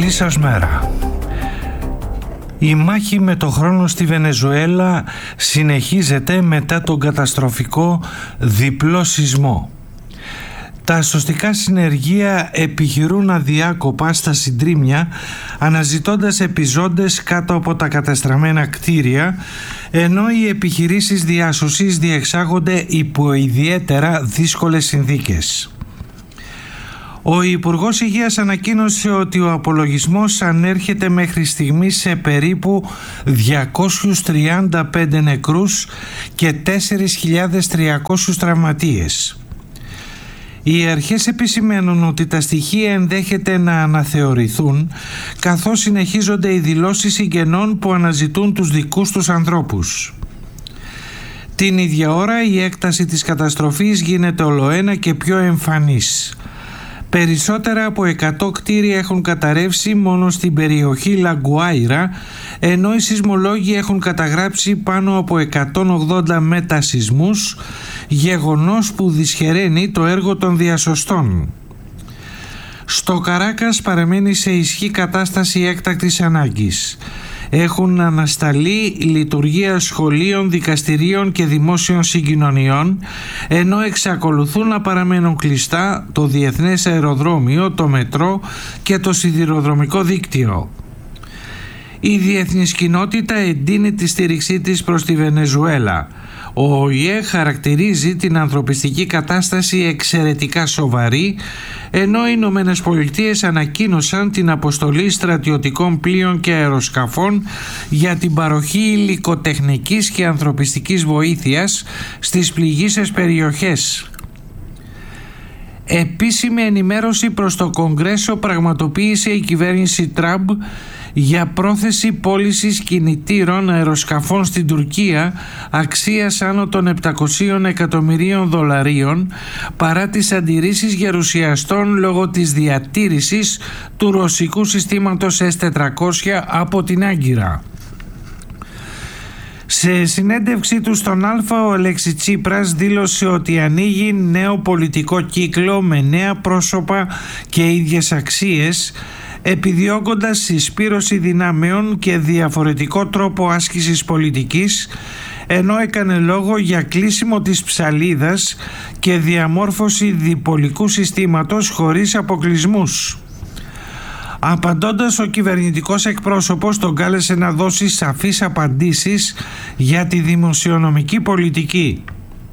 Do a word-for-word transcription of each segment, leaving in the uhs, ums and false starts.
Καλή σας μέρα. Η μάχη με το χρόνο στη Βενεζουέλα συνεχίζεται μετά τον καταστροφικό διπλό σεισμό. Τα σωστικά συνεργεία επιχειρούν αδιάκοπα στα συντρίμμια, αναζητώντας επιζώντες κάτω από τα κατεστραμμένα κτίρια, ενώ οι επιχειρήσεις διάσωσης διεξάγονται υπό ιδιαίτερα δύσκολες συνθήκες. Ο Υπουργός Υγείας ανακοίνωσε ότι ο απολογισμός ανέρχεται μέχρι στιγμής σε περίπου διακόσιους τριάντα πέντε νεκρούς και τέσσερις χιλιάδες τριακόσιους τραυματίες. Οι αρχές επισημαίνουν ότι τα στοιχεία ενδέχεται να αναθεωρηθούν, καθώς συνεχίζονται οι δηλώσεις συγγενών που αναζητούν τους δικούς τους ανθρώπους. Την ίδια ώρα η έκταση της καταστροφής γίνεται ολοένα και πιο εμφανής. Περισσότερα από εκατό κτίρια έχουν καταρρεύσει μόνο στην περιοχή Λαγκουάιρα, ενώ οι σεισμολόγοι έχουν καταγράψει πάνω από εκατόν ογδόντα μετασεισμούς, γεγονός που δυσχεραίνει το έργο των διασωστών. Στο Καράκας παραμένει σε ισχύ κατάσταση έκτακτης ανάγκης. Έχουν ανασταλεί λειτουργία σχολείων, δικαστηρίων και δημόσιων συγκοινωνιών, ενώ εξακολουθούν να παραμένουν κλειστά το διεθνές αεροδρόμιο, το μετρό και το σιδηροδρομικό δίκτυο. Η διεθνής κοινότητα εντείνει τη στήριξή της προς τη Βενεζουέλα. Ο ΟΗΕ χαρακτηρίζει την ανθρωπιστική κατάσταση εξαιρετικά σοβαρή, ενώ οι Ηνωμένες Πολιτείες ανακοίνωσαν την αποστολή στρατιωτικών πλοίων και αεροσκαφών για την παροχή υλικοτεχνικής και ανθρωπιστικής βοήθειας στις πληγείσες περιοχές. Επίσημη ενημέρωση προς το Κογκρέσο πραγματοποίησε η κυβέρνηση Τραμπ για πρόθεση πώλησης κινητήρων αεροσκαφών στην Τουρκία αξίας άνω των επτακόσιων εκατομμυρίων δολαρίων, παρά τις αντιρρήσεις γερουσιαστών λόγω της διατήρησης του ρωσικού συστήματος ες τετρακόσια από την Άγκυρα. Σε συνέντευξή του στον Αλφα, ο Αλέξη Τσίπρας δήλωσε ότι ανοίγει νέο πολιτικό κύκλο με νέα πρόσωπα και ίδιες αξίες, επιδιώκοντας συσπήρωση δυνάμεων και διαφορετικό τρόπο άσκησης πολιτικής, ενώ έκανε λόγο για κλείσιμο της ψαλίδας και διαμόρφωση διπολικού συστήματος χωρίς αποκλεισμούς. Απαντώντας, ο κυβερνητικός εκπρόσωπος τον κάλεσε να δώσει σαφείς απαντήσεις για τη δημοσιονομική πολιτική.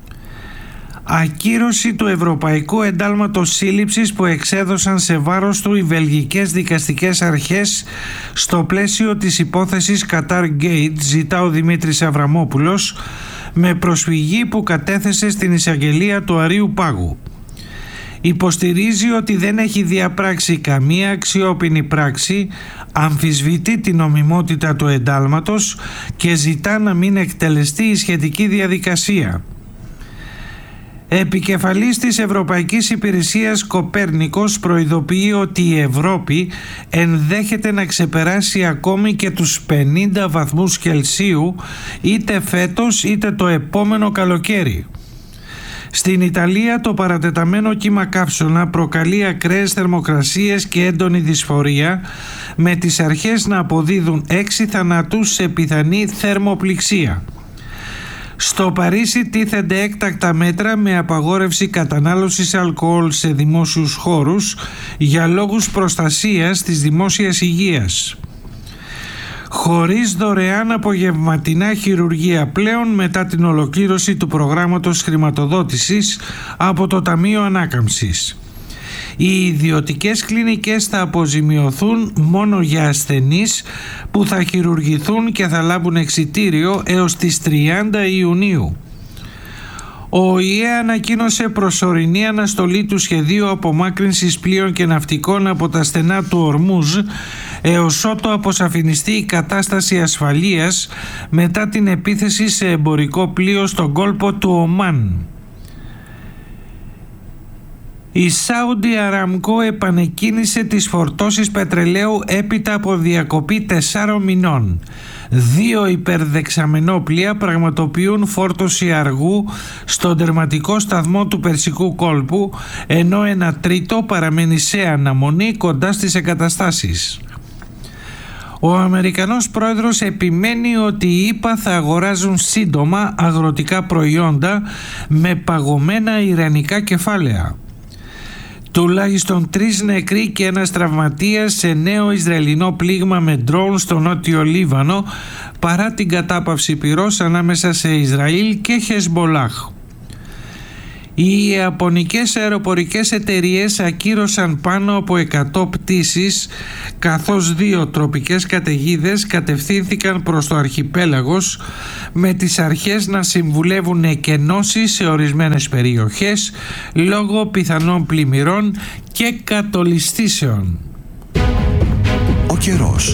Ακύρωση του Ευρωπαϊκού Εντάλματος Σύλληψης που εξέδωσαν σε βάρος του οι βελγικές δικαστικές αρχές στο πλαίσιο της υπόθεσης Qatar Gate, ζητά ο Δημήτρης Αβραμόπουλος, με προσφυγή που κατέθεσε στην εισαγγελία του Αρείου Πάγου. Υποστηρίζει ότι δεν έχει διαπράξει καμία αξιόπινη πράξη, αμφισβητεί την νομιμότητα του εντάλματος και ζητά να μην εκτελεστεί η σχετική διαδικασία. Επικεφαλής της Ευρωπαϊκής Υπηρεσίας Κοπέρνικος προειδοποιεί ότι η Ευρώπη ενδέχεται να ξεπεράσει ακόμη και τους πενήντα βαθμούς Κελσίου είτε φέτος είτε το επόμενο καλοκαίρι. Στην Ιταλία το παρατεταμένο κύμα καύσωνα προκαλεί ακραίες θερμοκρασίες και έντονη δυσφορία, με τις αρχές να αποδίδουν έξι θανάτους σε πιθανή θερμοπληξία. Στο Παρίσι τίθενται έκτακτα μέτρα με απαγόρευση κατανάλωσης αλκοόλ σε δημόσιους χώρους για λόγους προστασίας της δημόσιας υγείας. Χωρίς δωρεάν απογευματινά χειρουργία πλέον μετά την ολοκλήρωση του προγράμματος χρηματοδότησης από το Ταμείο Ανάκαμψης. Οι ιδιωτικές κλινικές θα αποζημιωθούν μόνο για ασθενείς που θα χειρουργηθούν και θα λάβουν εξιτήριο έως τις τριάντα Ιουνίου. Ο ΟΗΕ ανακοίνωσε προσωρινή αναστολή του σχεδίου απομάκρυνσης πλοίων και ναυτικών από τα στενά του Ορμούζ έως ότου αποσαφινιστεί η κατάσταση ασφαλείας μετά την επίθεση σε εμπορικό πλοίο στον κόλπο του Ομάν. Η Saudi Aramco επανεκκίνησε τις φορτώσεις πετρελαίου έπειτα από διακοπή τεσσάρων μηνών. Δύο υπερδεξαμενόπλοια πραγματοποιούν φόρτωση αργού στον τερματικό σταθμό του Περσικού κόλπου, ενώ ένα τρίτο παραμένει σε αναμονή κοντά στις εγκαταστάσεις. Ο Αμερικανός πρόεδρος επιμένει ότι οι ΗΠΑ θα αγοράζουν σύντομα αγροτικά προϊόντα με παγωμένα ιρανικά κεφάλαια. Τουλάχιστον τρεις νεκροί και ένας τραυματίας σε νέο Ισραηλινό πλήγμα με ντρόουν στο νότιο Λίβανο παρά την κατάπαυση πυρός ανάμεσα σε Ισραήλ και Χεσμπολάχ. Οι ιαπωνικές αεροπορικές εταιρείες ακύρωσαν πάνω από εκατό πτήσεις, καθώς δύο τροπικές καταιγίδες κατευθύνθηκαν προς το αρχιπέλαγος, με τις αρχές να συμβουλεύουν εκενώσεις σε ορισμένες περιοχές λόγω πιθανών πλημμυρών και κατολιστήσεων. Ο καιρός.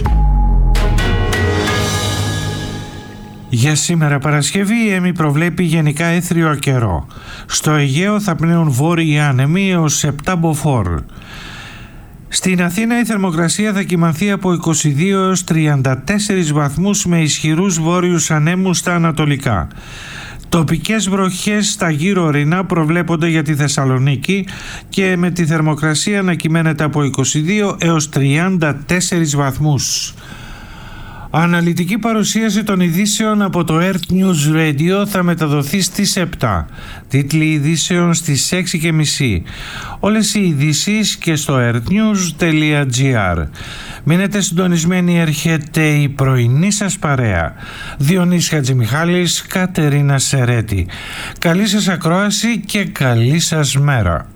Για σήμερα Παρασκευή η ΕΜΗ προβλέπει γενικά έθριο καιρό. Στο Αιγαίο θα πνέουν βόρειοι άνεμοι έως επτά μποφόρ. Στην Αθήνα η θερμοκρασία θα κυμανθεί από είκοσι δύο έως τριάντα τέσσερις βαθμούς με ισχυρούς βόρειους ανέμους στα ανατολικά. Τοπικές βροχές στα γύρω ορεινά προβλέπονται για τη Θεσσαλονίκη και με τη θερμοκρασία να κυμαίνεται από είκοσι δύο έως τριάντα τέσσερις βαθμούς. Αναλυτική παρουσίαση των ειδήσεων από το Earth News Radio θα μεταδοθεί στις επτά. Τίτλοι ειδήσεων στις έξι και μισή. Όλες οι ειδήσεις και στο earthnews τελεία gr. Μείνετε συντονισμένοι, έρχεται η πρωινή σας παρέα. Διονύσης Χατζημιχάλης, Κατερίνα Σερέτη. Καλή σας ακρόαση και καλή σας μέρα.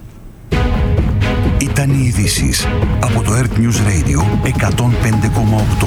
Ήταν οι ειδήσεις από το Earth News Radio εκατόν πέντε κόμμα οκτώ.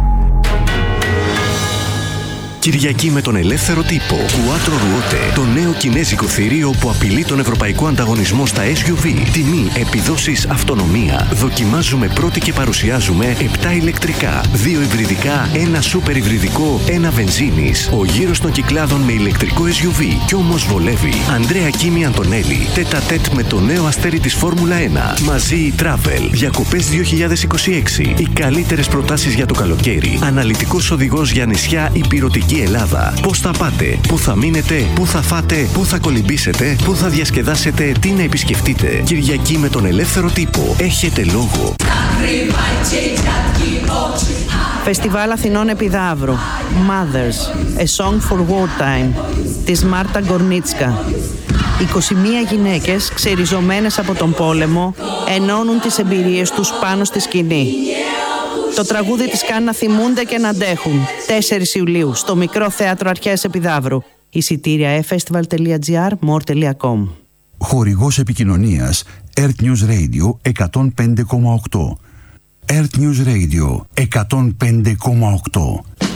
Κυριακή με τον ελεύθερο τύπο. Quattro Ruote, το νέο κινέζικο θηρίο που απειλεί τον ευρωπαϊκό ανταγωνισμό στα ες γιου βι. Τιμή, επιδόσεις, αυτονομία. Δοκιμάζουμε πρώτοι και παρουσιάζουμε επτά ηλεκτρικά, δύο υβριδικά, ένα σούπερ υβριδικό, ένα βενζίνης. Ο γύρος των κυκλάδων με ηλεκτρικό ες γιου βι. Κι όμως βολεύει. Ανδρέα Κίμη Αντωνέλη. Τέτα τέτ με το νέο αστέρι της Φόρμουλα ένα. Μαζί η Travel. Διακοπές δύο χιλιάδες είκοσι έξι. Οι καλύτερες προτάσεις για το καλοκαίρι. Αναλυτικός οδηγός για νησιά υπηρετική Ελλάδα. Πώς θα πάτε, πού θα μείνετε, πού θα φάτε, πού θα κολυμπήσετε, πού θα διασκεδάσετε, τι να επισκεφτείτε. Κυριακή με τον ελεύθερο τύπο. Έχετε λόγο. Φεστιβάλ Αθηνών Επιδαύρου. Mothers, a song for wartime, της Μάρτα Γκορνίτσκα. είκοσι μία γυναίκες ξεριζωμένες από τον πόλεμο ενώνουν τις εμπειρίες τους πάνω στη σκηνή. Το τραγούδι τις κάνει να θυμούνται και να αντέχουν. τέσσερις Ιουλίου στο Μικρό Θέατρο Αρχαίας Επιδαύρου. Εισιτήρια e festival τελεία gr, more τελεία com. Χορηγός επικοινωνίας Earth News Radio εκατόν πέντε κόμμα οκτώ. Earth News Radio εκατόν πέντε κόμμα οκτώ.